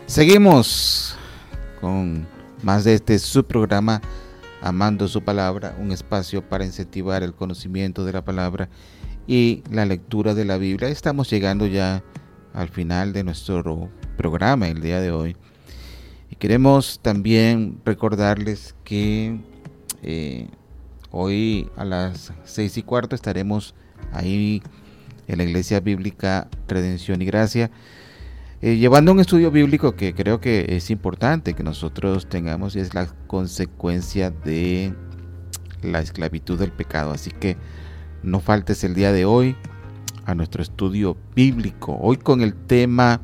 Seguimos con más de este subprograma Amando su Palabra, un espacio para incentivar el conocimiento de la palabra y la lectura de la Biblia. Estamos llegando ya al final de nuestro programa el día de hoy. Y queremos también recordarles que hoy a las 6:15 estaremos ahí en la Iglesia Bíblica Redención y Gracia, llevando un estudio bíblico que creo que es importante que nosotros tengamos, y es la consecuencia de la esclavitud del pecado. Así que no faltes el día de hoy a nuestro estudio bíblico, hoy con el tema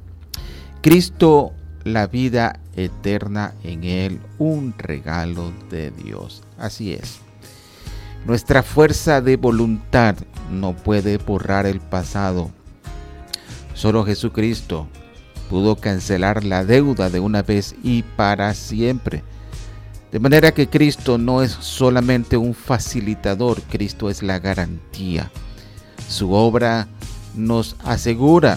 Cristo, la vida eterna en Él, un regalo de Dios. Así es. Nuestra fuerza de voluntad no puede borrar el pasado. Solo Jesucristo pudo cancelar la deuda de una vez y para siempre. De manera que Cristo no es solamente un facilitador, Cristo es la garantía. Su obra nos asegura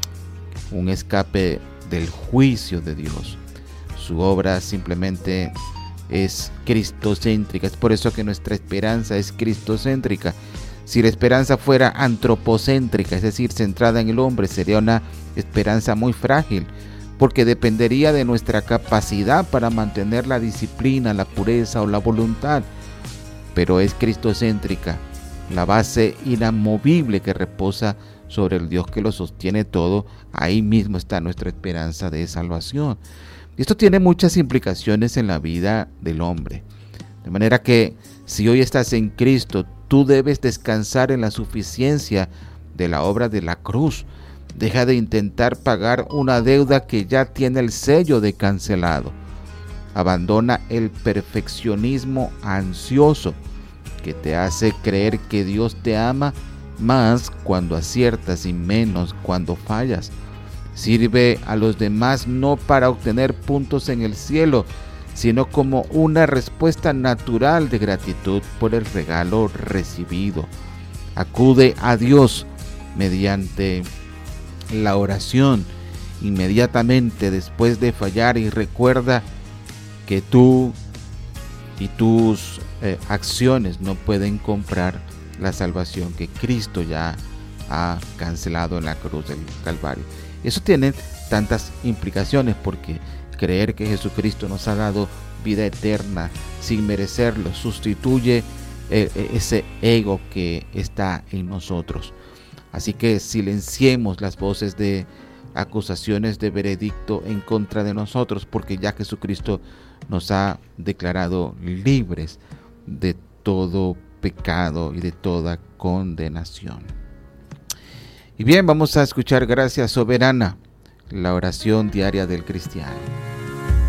un escape del juicio de Dios. Su obra simplemente es cristocéntrica. Es por eso que nuestra esperanza es cristocéntrica. Si la esperanza fuera antropocéntrica, es decir, centrada en el hombre, sería una esperanza muy frágil, porque dependería de nuestra capacidad para mantener la disciplina, la pureza o la voluntad. Pero es cristocéntrica, la base inamovible que reposa sobre el Dios que lo sostiene todo. Ahí mismo está nuestra esperanza de salvación. Y esto tiene muchas implicaciones en la vida del hombre. De manera que si hoy estás en Cristo, tú debes descansar en la suficiencia de la obra de la cruz. Deja de intentar pagar una deuda que ya tiene el sello de cancelado. Abandona el perfeccionismo ansioso que te hace creer que Dios te ama más cuando aciertas y menos cuando fallas. Sirve a los demás no para obtener puntos en el cielo, sino como una respuesta natural de gratitud por el regalo recibido. Acude a Dios mediante la oración inmediatamente después de fallar, y recuerda que tú y tus acciones no pueden comprar la salvación que Cristo ya ha cancelado en la cruz del Calvario. Eso tiene tantas implicaciones, porque creer que Jesucristo nos ha dado vida eterna sin merecerlo sustituye ese ego que está en nosotros. Así que silenciemos las voces de acusaciones de veredicto en contra de nosotros, porque ya Jesucristo nos ha declarado libres de todo pecado y de toda condenación. Y bien, vamos a escuchar Gracia Soberana, la oración diaria del cristiano.